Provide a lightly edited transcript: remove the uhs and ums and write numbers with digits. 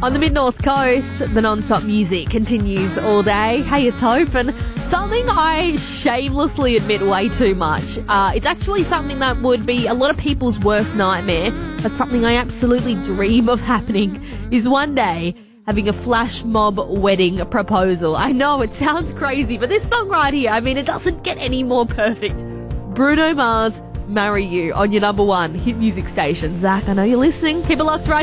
On the Mid-North Coast, the non-stop music continues all day. Hey, it's Hope, and something I shamelessly admit way too much. It's actually something that would be a lot of people's worst nightmare, but something I absolutely dream of happening is one day having a flash mob wedding proposal. I know, it sounds crazy, but this song right here, I mean, it doesn't get any more perfect. Bruno Mars, Marry You, on your number one hit music station. Zach, I know you're listening. Keep it locked right